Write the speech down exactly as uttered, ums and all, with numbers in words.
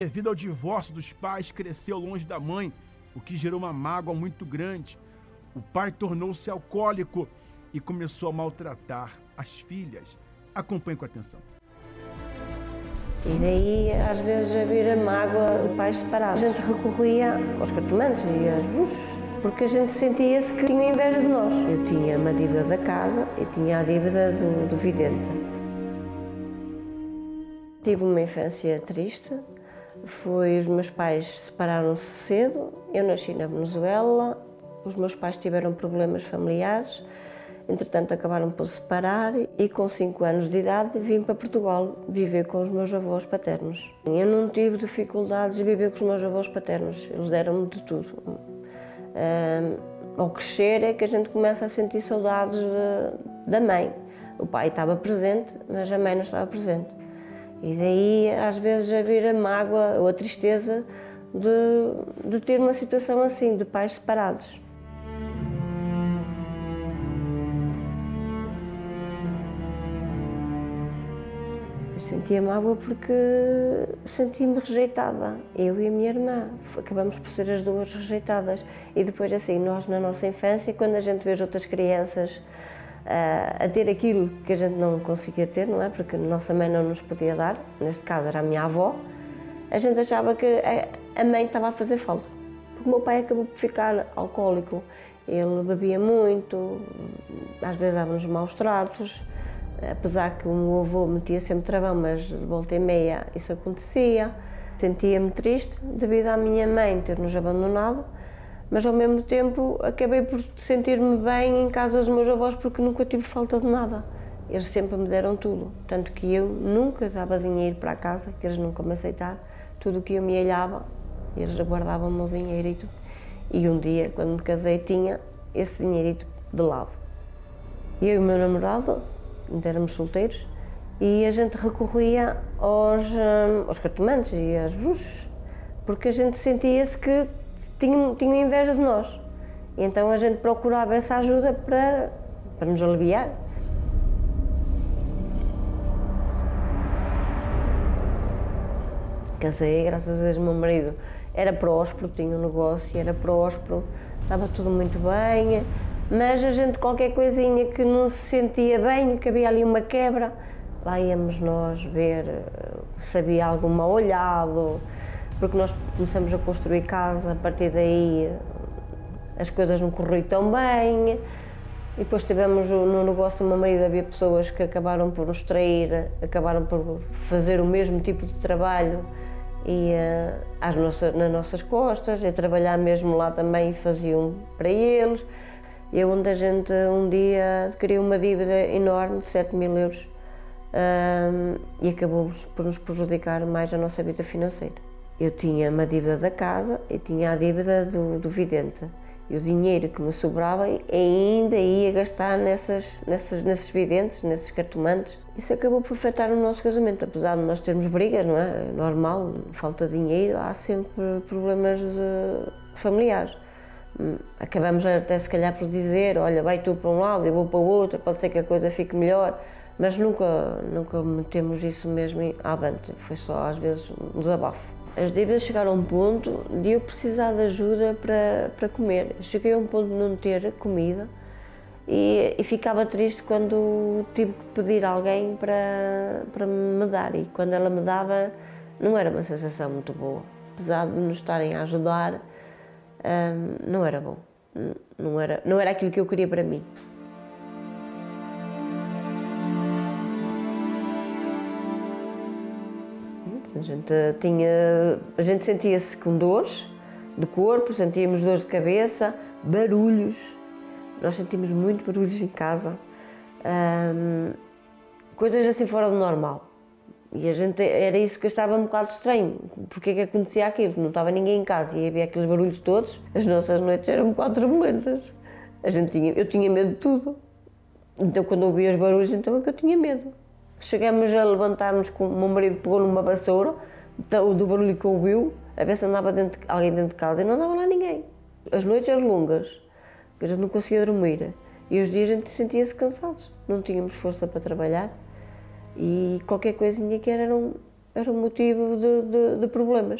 Devido ao divórcio dos pais, cresceu longe da mãe, o que gerou uma mágoa muito grande. O pai tornou-se alcoólico e começou a maltratar as filhas. Acompanhe com atenção. E daí, às vezes, havia mágoa de pais separados. A gente recorria aos cartomantes e às bruxas, porque a gente sentia-se que tinha inveja de nós. Eu tinha uma dívida da casa e tinha a dívida do, do vidente. Tive uma infância triste. Foi, os meus pais separaram-se cedo. Eu nasci na Venezuela. Os meus pais tiveram problemas familiares. Entretanto, acabaram por se separar e com cinco anos de idade vim para Portugal viver com os meus avós paternos. Eu não tive dificuldades de viver com os meus avós paternos, eles deram-me de tudo. Um, ao crescer é que a gente começa a sentir saudades de, da mãe. O pai estava presente, mas a mãe não estava presente. E daí, às vezes, havia a mágoa ou a tristeza de, de ter uma situação assim, de pais separados. Sentia mágoa porque sentia-me rejeitada, eu e a minha irmã, acabamos por ser as duas rejeitadas. E depois assim, nós na nossa infância, quando a gente vê as outras crianças uh, a ter aquilo que a gente não conseguia ter, não é? Porque a nossa mãe não nos podia dar, neste caso era a minha avó, a gente achava que a, a mãe estava a fazer falta. Porque o meu pai acabou por ficar alcoólico, ele bebia muito, às vezes dava-nos maus tratos. Apesar que o meu avô metia sempre travão, mas de volta e meia isso acontecia. Sentia-me triste devido à minha mãe ter-nos abandonado, mas ao mesmo tempo acabei por sentir-me bem em casa dos meus avós porque nunca tive falta de nada. Eles sempre me deram tudo, tanto que eu nunca dava dinheiro para a casa, que eles nunca me aceitaram. Tudo o que eu me olhava, eles guardavam o meu dinheirito. E um dia, quando me casei, tinha esse dinheirito de lado. Eu e o meu namorado, ainda éramos solteiros, e a gente recorria aos, um, aos cartomantes e às bruxas, porque a gente sentia-se que tinham, tinham inveja de nós. E então a gente procurava essa ajuda para, para nos aliviar. Casei, graças a Deus, o meu marido era próspero, tinha um negócio, era próspero, estava tudo muito bem. Mas a gente, qualquer coisinha que não se sentia bem, que havia ali uma quebra, lá íamos nós ver se havia algum mal olhado, porque nós começamos a construir casa, a partir daí as coisas não correram tão bem. E depois tivemos no negócio, no meu marido, havia pessoas que acabaram por nos trair, acabaram por fazer o mesmo tipo de trabalho e uh, às nossas, nas nossas costas, e trabalhar mesmo lá também faziam para eles. E onde a gente um dia adquiriu uma dívida enorme de sete mil euros um, e acabou por nos prejudicar mais a nossa vida financeira. Eu tinha uma dívida da casa e tinha a dívida do, do vidente. E o dinheiro que me sobrava ainda ia gastar nessas, nessas, nesses videntes, nesses cartomantes. Isso acabou por afetar o nosso casamento, apesar de nós termos brigas, não é? É normal, falta de dinheiro, há sempre problemas de, familiares. Acabamos até se calhar por dizer, olha, vai tu para um lado, eu vou para o outro, pode ser que a coisa fique melhor, mas nunca, nunca metemos isso mesmo avante, foi só às vezes um desabafo. As dívidas chegaram a um ponto de eu precisar de ajuda para, para comer. Cheguei a um ponto de não ter comida e, e ficava triste quando tive que pedir a alguém para, para me dar, e quando ela me dava não era uma sensação muito boa, apesar de nos estarem a ajudar. Um, não era bom, não era, não era aquilo que eu queria para mim. A gente, tinha, a gente sentia-se com dores de corpo, sentíamos dores de cabeça, barulhos, nós sentimos muito barulhos em casa, um, coisas assim fora do normal. E a gente, era isso que achava um bocado estranho, porque é que acontecia aquilo, não estava ninguém em casa e havia aqueles barulhos todos, as nossas noites eram um bocado turbulentas. A gente tinha, eu tinha medo de tudo, então quando ouvia os barulhos, então é que eu tinha medo. Chegamos a levantar-nos, com o meu marido pegou numa vassoura, do barulho que ouviu, a ver se andava dentro, alguém dentro de casa, e não andava lá ninguém. As noites eram longas, a gente não conseguia dormir, e os dias a gente sentia-se cansados, não tínhamos força para trabalhar. E qualquer coisinha que era, era um, era o motivo de, de, de problemas.